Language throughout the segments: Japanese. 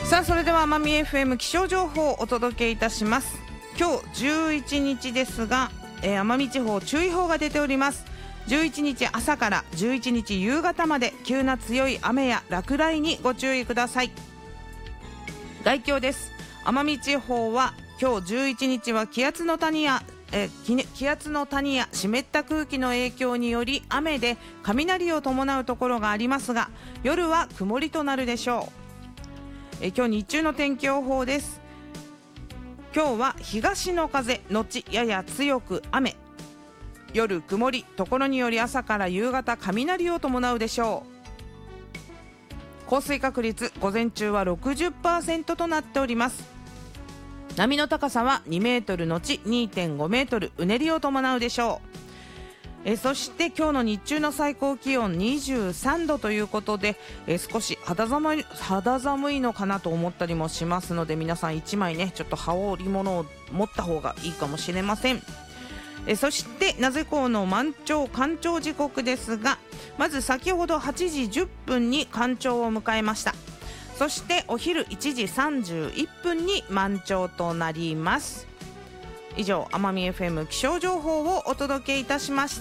さあそれでは奄美 FM 気象情報をお届けいたします。今日11日ですが、奄美地方注意報が出ております。11日朝から11日夕方まで急な強い雨や落雷にご注意ください。概況です。奄美地方は今日11日は気圧の谷や湿った空気の影響により雨で雷を伴うところがありますが、夜は曇りとなるでしょう。今日日中の天気予報です。今日は東の風のちやや強く雨、夜曇り、ところにより朝から夕方雷を伴うでしょう。降水確率午前中は 60% となっております。波の高さは2メートルのち 2.5 メートル、うねりを伴うでしょう。そして今日の日中の最高気温23度ということで、少し肌寒いのかなと思ったりもしますので、皆さん1枚ねちょっと羽織物を持った方がいいかもしれません。そして名瀬港の干潮時刻ですが、まず先ほど8時10分に干潮を迎えました。そしてお昼1時31分に満潮となります。以上、奄美 FM 気象情報をお届けいたしました。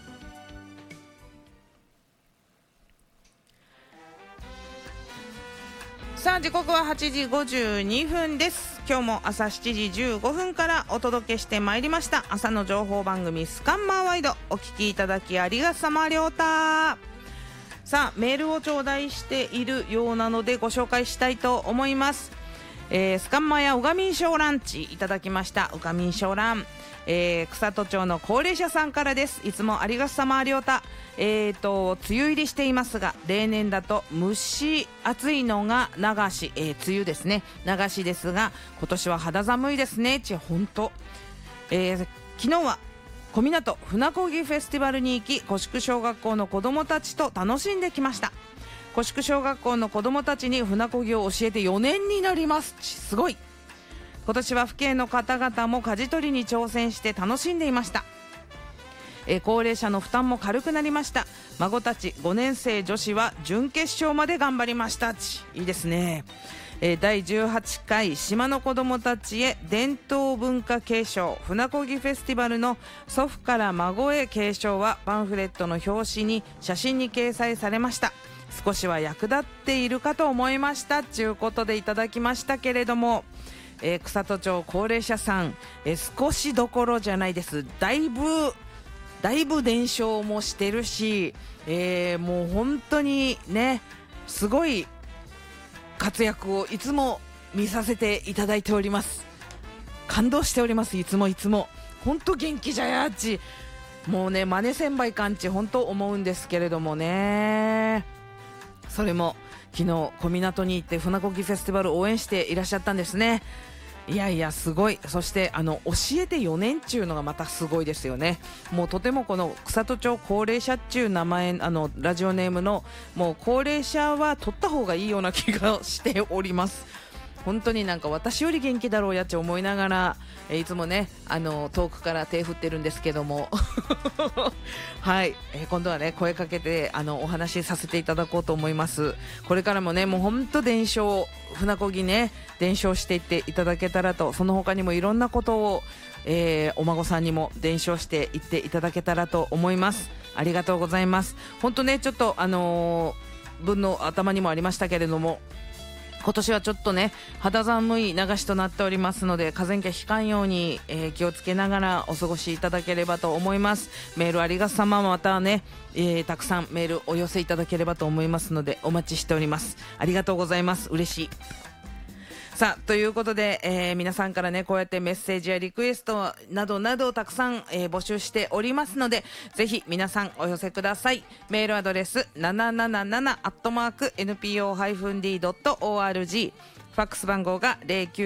さあ時刻は8時52分です。今日も朝7時15分からお届けしてまいりました朝の情報番組スカンマーワイド、お聞きいただきありがさまりょうた。さあメールを頂戴しているようなのでご紹介したいと思います。スカンマやうがみんしょうランチいただきました。うがみんしょうラン、草戸町の高齢者さんからです。いつもありがさまりょうた。梅雨入りしていますが、例年だと蒸し暑いのが流し、梅雨ですね、流しですが、今年は肌寒いですね。本当、昨日は小湊船漕ぎフェスティバルに行き、古宿小学校の子どもたちと楽しんできました。古宿小学校の子どもたちに船漕ぎを教えて4年になります。すごい。今年は府警の方々も舵取りに挑戦して楽しんでいました。高齢者の負担も軽くなりました。孫たち5年生女子は準決勝まで頑張りました。いいですね。第18回島の子どもたちへ伝統文化継承船漕ぎフェスティバルの祖父から孫へ継承はパンフレットの表紙に写真に掲載されました。少しは役立っているかと思いましたということでいただきましたけれども、草戸町高齢者さん、少しどころじゃないです。だいぶ伝承もしてるし、もう本当にねすごい活躍をいつも見させていただいております。感動しております。いつも本当元気じゃやっち、もうね真似千倍感知本当思うんですけれどもね。それも昨日小湊に行って船漕ぎフェスティバル応援していらっしゃったんですね。いやいやすごい。そして教えて4年っていうのがまたすごいですよね。もうとてもこの草戸町高齢者っていう名前ラジオネームのもう高齢者は取った方がいいような気がしております。本当になんか私より元気だろうやって思いながら、いつもね遠くから手振ってるんですけどもはい、今度はね声かけてお話しさせていただこうと思います。これからもねもう本当伝承船漕ぎね伝承していっていただけたらと、その他にもいろんなことを、お孫さんにも伝承していっていただけたらと思います。ありがとうございます。本当ねちょっと文の頭にもありましたけれども、今年はちょっとね肌寒い流しとなっておりますので、風邪ひかんように、気をつけながらお過ごしいただければと思います。メールありがとうさま、またね、たくさんメールお寄せいただければと思いますのでお待ちしております。ありがとうございます。嬉しい。さあということで、皆さんからねこうやってメッセージやリクエストなどなどたくさん、募集しておりますので、ぜひ皆さんお寄せください。メールアドレス777@npo-d.org、 ファックス番号が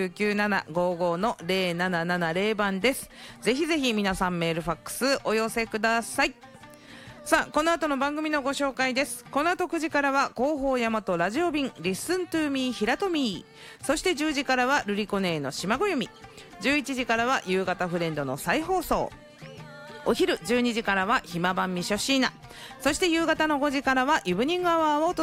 099755-0770 番です。ぜひぜひ皆さんメールファックスお寄せください。さあこの後の番組のご紹介です。この後9時からは広報大和ラジオ便 Listen to me 平戸ミー、そして10時からはルリコネーの島ごゆみ、11時からは夕方フレンドの再放送、お昼12時からは暇版ミショシーナ、そして夕方の5時からはイブニングアワーをお届け